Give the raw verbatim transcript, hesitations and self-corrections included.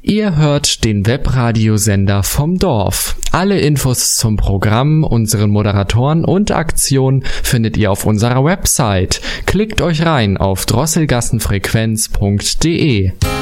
Ihr hört den Webradiosender vom Dorf. Alle Infos zum Programm, unseren Moderatoren und Aktionen findet ihr auf unserer Website. Klickt euch rein auf drosselgassenfrequenz punkt de.